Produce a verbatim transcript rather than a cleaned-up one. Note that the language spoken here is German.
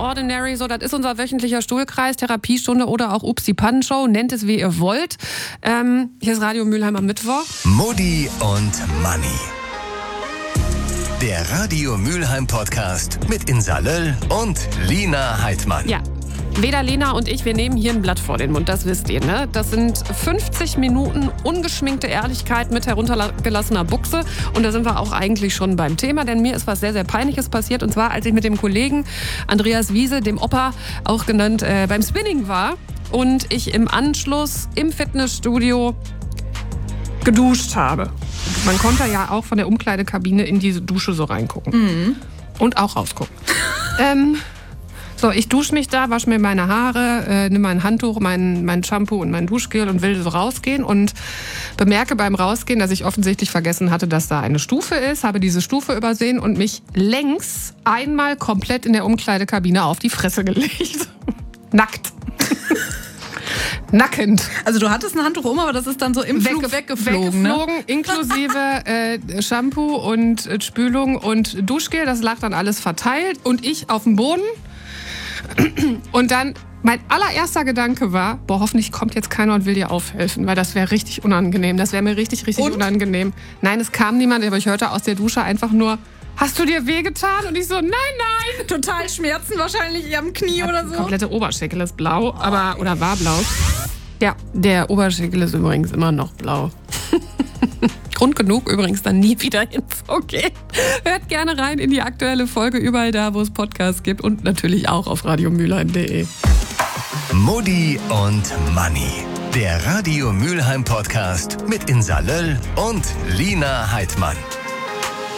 Extraordinary. So, das ist unser wöchentlicher Stuhlkreis, Therapiestunde oder auch Upsi-Pannenshow. Nennt es, wie ihr wollt. Ähm, hier ist Radio Mülheim am Mittwoch. Mutti und Manni. Der Radio Mülheim Podcast mit Insa Löll und Lina Heidmann. Ja. Weder Lena und ich, wir nehmen hier ein Blatt vor den Mund, das wisst ihr, ne? Das sind fünfzig Minuten ungeschminkte Ehrlichkeit mit heruntergelassener Buchse. Und da sind wir auch eigentlich schon beim Thema, denn mir ist was sehr, sehr Peinliches passiert. Und zwar, als ich mit dem Kollegen Andreas Wiese, dem Opa auch genannt, äh, beim Spinning war und ich im Anschluss im Fitnessstudio geduscht habe. Man konnte ja auch von der Umkleidekabine in diese Dusche so reingucken. Mhm. Und auch rausgucken. ähm... So, ich dusche mich da, wasche mir meine Haare, äh, nehme mein Handtuch, mein, mein Shampoo und mein Duschgel und will so rausgehen und bemerke beim Rausgehen, dass ich offensichtlich vergessen hatte, dass da eine Stufe ist, habe diese Stufe übersehen und mich längs einmal komplett in der Umkleidekabine auf die Fresse gelegt. Nackt. Nackend. Also du hattest ein Handtuch um, aber das ist dann so im Weg, Flug weggeflogen, weggeflogen, ne? Inklusive äh, Shampoo und äh, Spülung und Duschgel. Das lag dann alles verteilt und ich auf dem Boden. Und dann, mein allererster Gedanke war, boah, hoffentlich kommt jetzt keiner und will dir aufhelfen, weil das wäre richtig unangenehm. Das wäre mir richtig, richtig und? unangenehm. Nein, es kam niemand, aber ich hörte aus der Dusche einfach nur, hast du dir wehgetan? Und ich so, nein, nein. Total Schmerzen wahrscheinlich am Knie ja, oder so. Komplette Oberschenkel ist blau, aber, oder war blau. Ja, der Oberschenkel ist übrigens immer noch blau. Grund genug, übrigens dann nie wieder hinzugehen. Hört gerne rein in die aktuelle Folge, überall da, wo es Podcasts gibt und natürlich auch auf radiomülheim punkt de. Mutti und Manni. Der Radio Mülheim Podcast mit Insa Löll und Lina Heidmann.